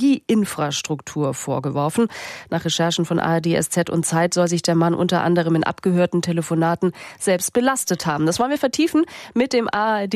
Energieinfrastruktur vorgeworfen. Nach Recherchen von ARD, SZ und Zeit soll sich der Mann unter anderem in abgehörten Telefonaten selbst belastet haben. Das wollen wir vertiefen mit dem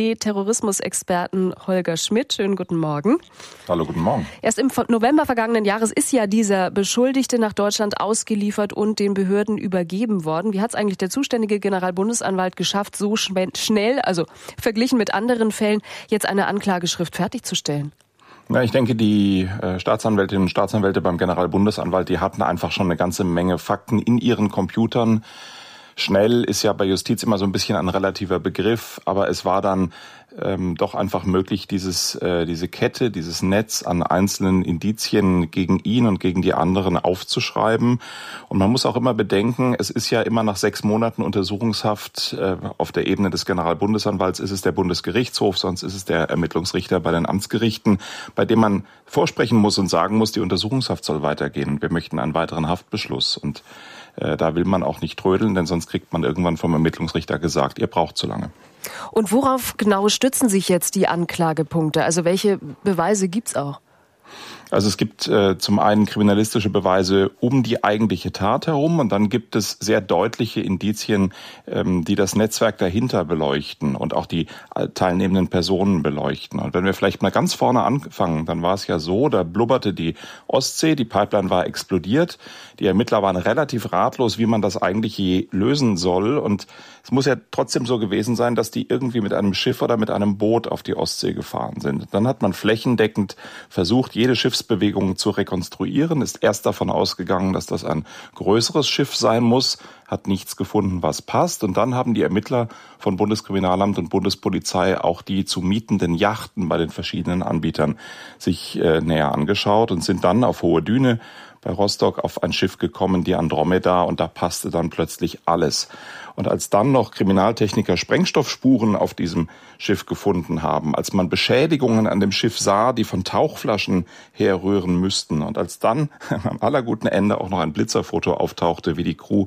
ARD-Terrorismusexperten Holger Schmidt. Schönen guten Morgen. Hallo, guten Morgen. Erst im November vergangenen Jahres ist ja dieser Beschuldigte nach Deutschland ausgeliefert und den Behörden übergeben worden. Wie hat es eigentlich der zuständige Generalbundesanwalt geschafft, so schnell, also verglichen mit anderen Fällen, jetzt eine Anklageschrift fertigzustellen? Ja, ich denke, die Staatsanwältinnen und Staatsanwälte beim Generalbundesanwalt, die hatten einfach schon eine ganze Menge Fakten in ihren Computern. Schnell ist ja bei Justiz immer so ein bisschen ein relativer Begriff, aber es war dann doch einfach möglich, diese Kette, dieses Netz an einzelnen Indizien gegen ihn und gegen die anderen aufzuschreiben. Und man muss auch immer bedenken, es ist ja immer nach 6 Monaten Untersuchungshaft auf der Ebene des Generalbundesanwalts ist es der Bundesgerichtshof, sonst ist es der Ermittlungsrichter bei den Amtsgerichten, bei dem man vorsprechen muss und sagen muss, die Untersuchungshaft soll weitergehen und wir möchten einen weiteren Haftbeschluss. Und da will man auch nicht trödeln, denn sonst kriegt man irgendwann vom Ermittlungsrichter gesagt, ihr braucht zu lange. Und worauf genau stützen sich jetzt die Anklagepunkte? Also welche Beweise gibt's auch? Also es gibt zum einen kriminalistische Beweise um die eigentliche Tat herum und dann gibt es sehr deutliche Indizien, die das Netzwerk dahinter beleuchten und auch die teilnehmenden Personen beleuchten. Und wenn wir vielleicht mal ganz vorne anfangen, dann war es ja so, da blubberte die Ostsee, die Pipeline war explodiert, die Ermittler waren relativ ratlos, wie man das eigentlich je lösen soll. Und es muss ja trotzdem so gewesen sein, dass die irgendwie mit einem Schiff oder mit einem Boot auf die Ostsee gefahren sind. Dann hat man flächendeckend versucht, jede Schiffsbewegung zu rekonstruieren, ist erst davon ausgegangen, dass das ein größeres Schiff sein muss, hat nichts gefunden, was passt. Und dann haben die Ermittler von Bundeskriminalamt und Bundespolizei auch die zu mietenden Yachten bei den verschiedenen Anbietern sich näher angeschaut und sind dann auf Hohe Düne bei Rostock auf ein Schiff gekommen, die Andromeda, und da passte dann plötzlich alles. Und als dann noch Kriminaltechniker Sprengstoffspuren auf diesem Schiff gefunden haben, als man Beschädigungen an dem Schiff sah, die von Tauchflaschen herrühren müssten, und als dann am allerguten Ende auch noch ein Blitzerfoto auftauchte, wie die Crew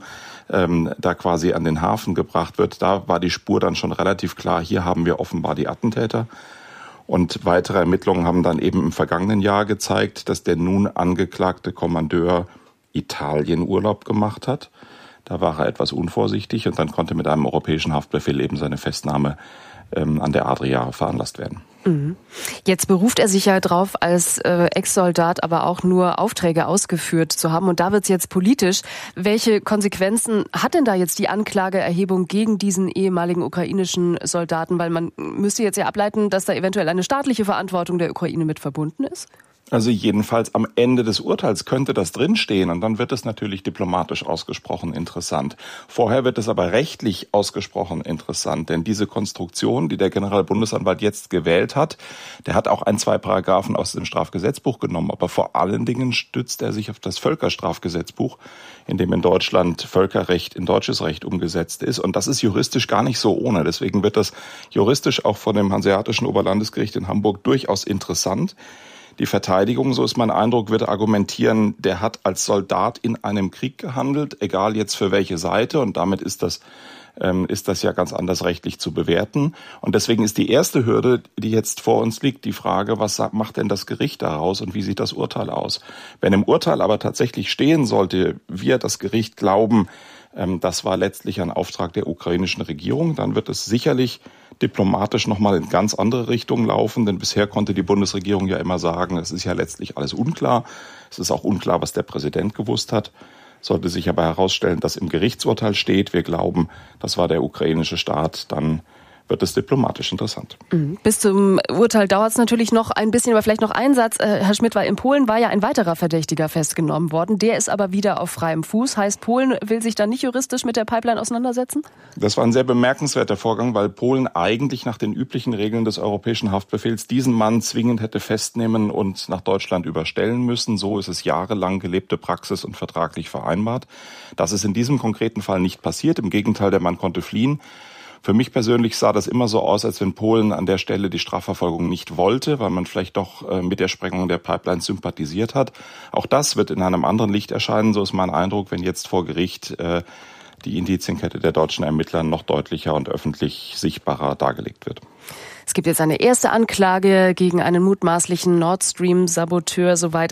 da quasi an den Hafen gebracht wird, da war die Spur dann schon relativ klar, hier haben wir offenbar die Attentäter. Und weitere Ermittlungen haben dann eben im vergangenen Jahr gezeigt, dass der nun angeklagte Kommandeur Italienurlaub gemacht hat. Da war er etwas unvorsichtig und dann konnte mit einem europäischen Haftbefehl eben seine Festnahme an der Adria veranlasst werden. Jetzt beruft er sich ja drauf, als Ex-Soldat aber auch nur Aufträge ausgeführt zu haben. Und da wird es jetzt politisch. Welche Konsequenzen hat denn da jetzt die Anklageerhebung gegen diesen ehemaligen ukrainischen Soldaten? Weil man müsste jetzt ja ableiten, dass da eventuell eine staatliche Verantwortung der Ukraine mit verbunden ist. Also jedenfalls am Ende des Urteils könnte das drinstehen und dann wird es natürlich diplomatisch ausgesprochen interessant. Vorher wird es aber rechtlich ausgesprochen interessant, denn diese Konstruktion, die der Generalbundesanwalt jetzt gewählt hat, der hat auch 1-2 Paragraphen aus dem Strafgesetzbuch genommen, aber vor allen Dingen stützt er sich auf das Völkerstrafgesetzbuch, in dem in Deutschland Völkerrecht in deutsches Recht umgesetzt ist, und das ist juristisch gar nicht so ohne. Deswegen wird das juristisch auch von dem Hanseatischen Oberlandesgericht in Hamburg durchaus interessant. Die Verteidigung, so ist mein Eindruck, wird argumentieren, der hat als Soldat in einem Krieg gehandelt, egal jetzt für welche Seite, und damit ist das ja ganz anders rechtlich zu bewerten. Und deswegen ist die erste Hürde, die jetzt vor uns liegt, die Frage, was macht denn das Gericht daraus und wie sieht das Urteil aus? Wenn im Urteil aber tatsächlich stehen sollte, wir das Gericht glauben, das war letztlich ein Auftrag der ukrainischen Regierung, dann wird es sicherlich diplomatisch nochmal in ganz andere Richtungen laufen, denn bisher konnte die Bundesregierung ja immer sagen, es ist ja letztlich alles unklar. Es ist auch unklar, was der Präsident gewusst hat. Sollte sich aber herausstellen, dass im Gerichtsurteil steht, wir glauben, das war der ukrainische Staat, dann wird es diplomatisch interessant. Bis zum Urteil dauert es natürlich noch ein bisschen, aber vielleicht noch ein Satz. Herr Schmidt, in Polen war ja ein weiterer Verdächtiger festgenommen worden. Der ist aber wieder auf freiem Fuß. Heißt, Polen will sich dann nicht juristisch mit der Pipeline auseinandersetzen? Das war ein sehr bemerkenswerter Vorgang, weil Polen eigentlich nach den üblichen Regeln des europäischen Haftbefehls diesen Mann zwingend hätte festnehmen und nach Deutschland überstellen müssen. So ist es jahrelang gelebte Praxis und vertraglich vereinbart. Das ist in diesem konkreten Fall nicht passiert. Im Gegenteil, der Mann konnte fliehen. Für mich persönlich sah das immer so aus, als wenn Polen an der Stelle die Strafverfolgung nicht wollte, weil man vielleicht doch mit der Sprengung der Pipeline sympathisiert hat. Auch das wird in einem anderen Licht erscheinen, so ist mein Eindruck, wenn jetzt vor Gericht die Indizienkette der deutschen Ermittler noch deutlicher und öffentlich sichtbarer dargelegt wird. Es gibt jetzt eine erste Anklage gegen einen mutmaßlichen Nord Stream-Saboteur. Soweit